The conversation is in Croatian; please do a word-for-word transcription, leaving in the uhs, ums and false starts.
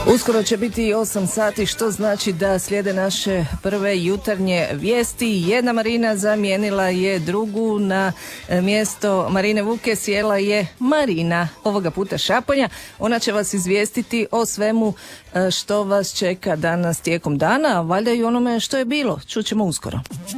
Uskoro će biti osam sati, što znači da slijede naše prve jutarnje vijesti. Jedna Marina zamijenila je drugu, na mjesto Marine Vuke sjela je Marina, ovoga puta Šaponja. Ona će vas izvijestiti o svemu što vas čeka danas tijekom dana, a valjda i onome što je bilo. Čućemo uskoro.